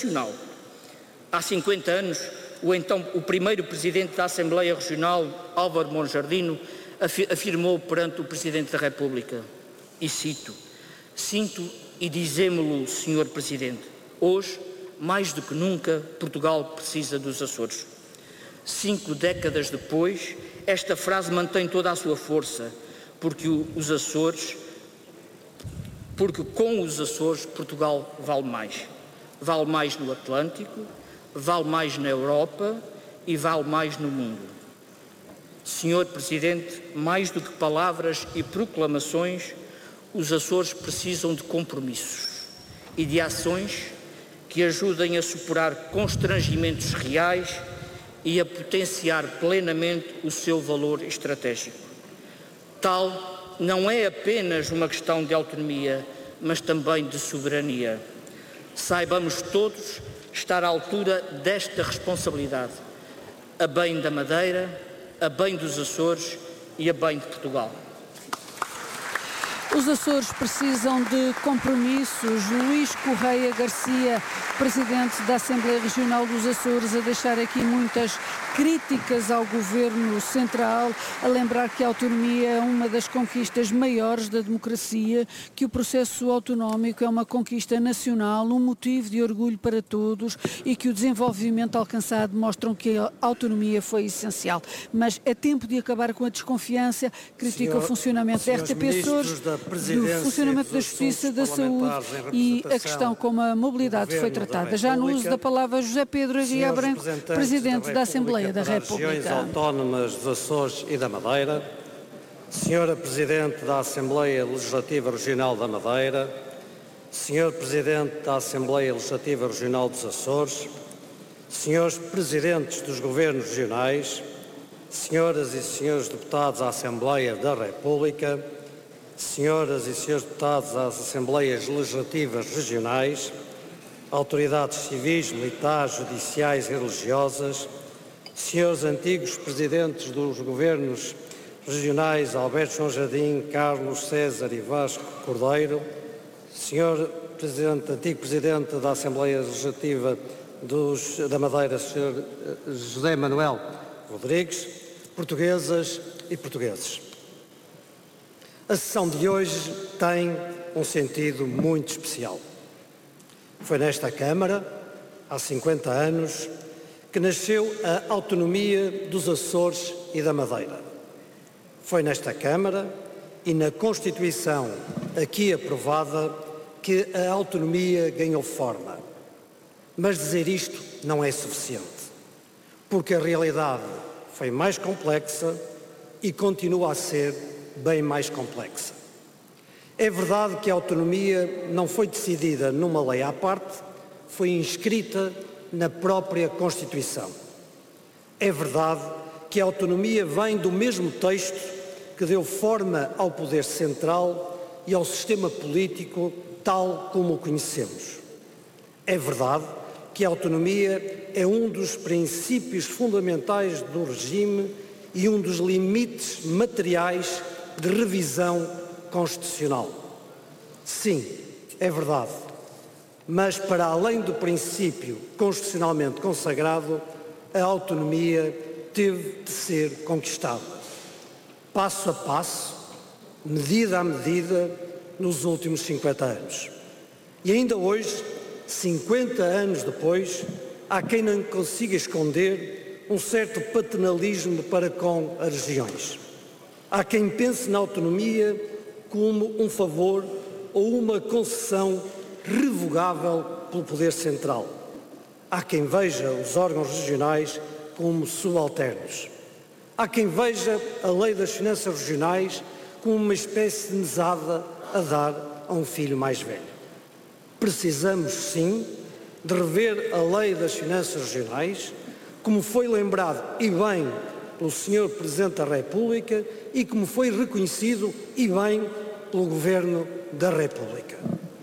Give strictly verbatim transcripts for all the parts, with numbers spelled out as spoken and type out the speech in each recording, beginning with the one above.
nacional. Há cinquenta anos, o, então, o primeiro Presidente da Assembleia Regional, Álvaro Monjardino, afirmou perante o Presidente da República, e cito: "Sinto e dizemo-lo, senhor Presidente, hoje, mais do que nunca, Portugal precisa dos Açores." Cinco décadas depois, esta frase mantém toda a sua força, porque os Açores, porque com os Açores Portugal vale mais. Vale mais no Atlântico, vale mais na Europa e vale mais no mundo. senhor Presidente, mais do que palavras e proclamações, os Açores precisam de compromissos e de ações que ajudem a superar constrangimentos reais e a potenciar plenamente o seu valor estratégico. Tal não é apenas uma questão de autonomia, mas também de soberania. Saibamos todos estar à altura desta responsabilidade, a bem da Madeira, a bem dos Açores e a bem de Portugal. Os Açores precisam de compromissos. Luís Correia Garcia, Presidente da Assembleia Regional dos Açores, a deixar aqui muitas críticas ao Governo Central, a lembrar que a autonomia é uma das conquistas maiores da democracia, que o processo autonómico é uma conquista nacional, um motivo de orgulho para todos e que o desenvolvimento alcançado mostram que a autonomia foi essencial. Mas é tempo de acabar com a desconfiança, critica o funcionamento da R T P Açores, do funcionamento da Justiça, da Saúde e a questão como a mobilidade foi tratada. Já no uso da palavra, José Pedro Aguiar Branco, Presidente da Assembleia da República. Regiões Autónomas dos Açores e da Madeira, Senhora Presidente da Assembleia Legislativa Regional da Madeira, Senhor Presidente da Assembleia Legislativa Regional dos Açores, Senhores Presidentes dos Governos Regionais, Senhoras e Senhores Deputados à Assembleia da República, Senhoras e Senhores Deputados às Assembleias Legislativas Regionais, autoridades civis, militares, judiciais e religiosas, senhores antigos Presidentes dos Governos Regionais Alberto João Jardim, Carlos César e Vasco Cordeiro, senhor Presidente, antigo Presidente da Assembleia Legislativa dos, da Madeira, senhor José Manuel Rodrigues, portuguesas e portugueses. A sessão de hoje tem um sentido muito especial. Foi nesta Câmara, há cinquenta anos, que nasceu a autonomia dos Açores e da Madeira. Foi nesta Câmara e na Constituição aqui aprovada que a autonomia ganhou forma. Mas dizer isto não é suficiente, porque a realidade foi mais complexa e continua a ser bem mais complexa. É verdade que a autonomia não foi decidida numa lei à parte, foi inscrita na própria Constituição. É verdade que a autonomia vem do mesmo texto que deu forma ao poder central e ao sistema político tal como o conhecemos. É verdade que a autonomia é um dos princípios fundamentais do regime e um dos limites materiais de revisão constitucional. Sim, é verdade. Mas, para além do princípio constitucionalmente consagrado, a autonomia teve de ser conquistada, passo a passo, medida a medida, nos últimos cinquenta anos. E ainda hoje, cinquenta anos depois, há quem não consiga esconder um certo paternalismo para com as regiões. Há quem pense na autonomia como um favor ou uma concessão revogável pelo poder central. Há quem veja os órgãos regionais como subalternos. Há quem veja a lei das finanças regionais como uma espécie de mesada a dar a um filho mais velho. Precisamos, sim, de rever a lei das finanças regionais, como foi lembrado e bem pelo senhor Presidente da República e como foi reconhecido e bem pelo Governo da República.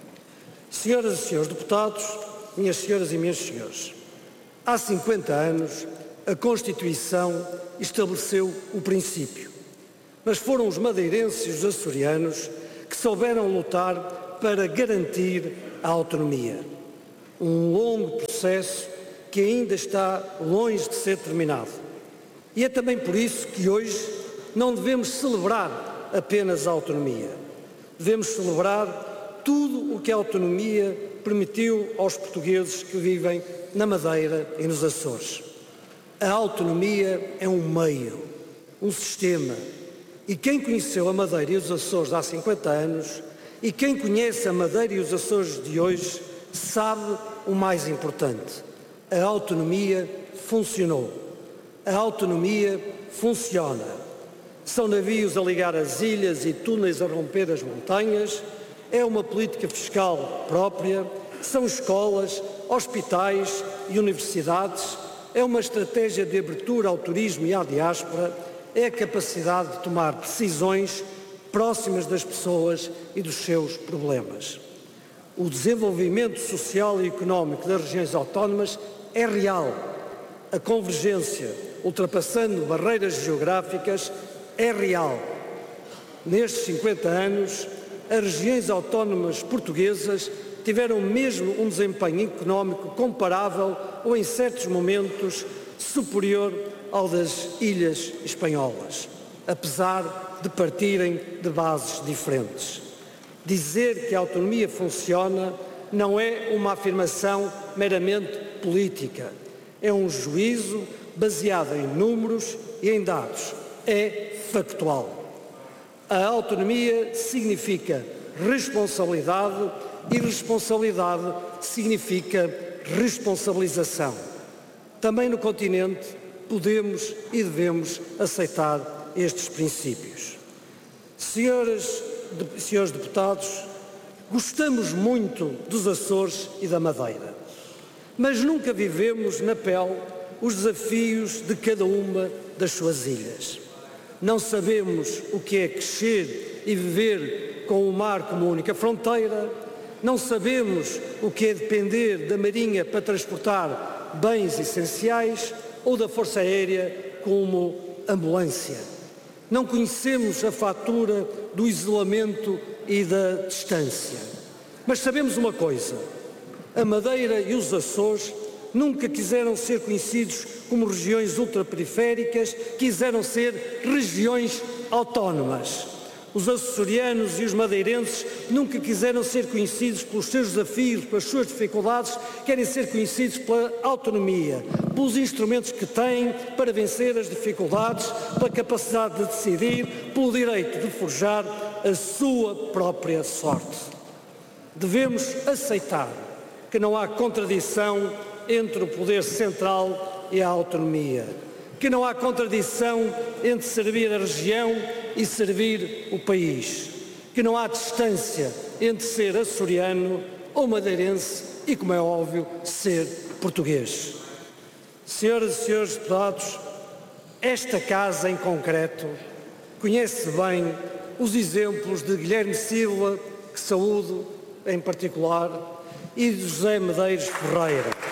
Senhoras e senhores deputados, minhas senhoras e meus senhores, há cinquenta anos a Constituição estabeleceu o princípio, mas foram os madeirenses e os açorianos que souberam lutar para garantir a autonomia. Um longo processo processo que ainda está longe de ser terminado. E é também por isso que hoje não devemos celebrar apenas a autonomia. Devemos celebrar tudo o que a autonomia permitiu aos portugueses que vivem na Madeira e nos Açores. A autonomia é um meio, um sistema, e quem conheceu a Madeira e os Açores há cinquenta anos e quem conhece a Madeira e os Açores de hoje sabe o mais importante: a autonomia funcionou. A autonomia funciona. São navios a ligar as ilhas e túneis a romper as montanhas, é uma política fiscal própria, são escolas, hospitais e universidades, é uma estratégia de abertura ao turismo e à diáspora, é a capacidade de tomar decisões próximas das pessoas e dos seus problemas. O desenvolvimento social e económico das regiões autónomas é real. A convergência, ultrapassando barreiras geográficas, é real. Nestes cinquenta anos, as regiões autónomas portuguesas tiveram mesmo um desempenho económico comparável ou, em certos momentos, superior ao das ilhas espanholas, apesar de partirem de bases diferentes. Dizer que a autonomia funciona não é uma afirmação meramente política, é um juízo baseado em números e em dados, é factual. A autonomia significa responsabilidade e responsabilidade significa responsabilização. Também no continente podemos e devemos aceitar estes princípios. Senhoras, de, senhores deputados, gostamos muito dos Açores e da Madeira, mas nunca vivemos na pele os desafios de cada uma das suas ilhas. Não sabemos o que é crescer e viver com o mar como única fronteira, não sabemos o que é depender da Marinha para transportar bens essenciais ou da Força Aérea como ambulância. Não conhecemos a fatura do isolamento e da distância. Mas sabemos uma coisa: a Madeira e os Açores nunca quiseram ser conhecidos como regiões ultraperiféricas, quiseram ser regiões autónomas. Os açorianos e os madeirenses nunca quiseram ser conhecidos pelos seus desafios, pelas suas dificuldades, querem ser conhecidos pela autonomia, pelos instrumentos que têm para vencer as dificuldades, pela capacidade de decidir, pelo direito de forjar a sua própria sorte. Devemos aceitar que não há contradição entre o poder central e a autonomia, que não há contradição entre servir a região e servir o país, que não há distância entre ser açoriano ou madeirense e, como é óbvio, ser português. Senhoras e senhores deputados, esta casa em concreto conhece bem os exemplos de Guilherme Silva, que saúdo em particular, e de José Medeiros Ferreira.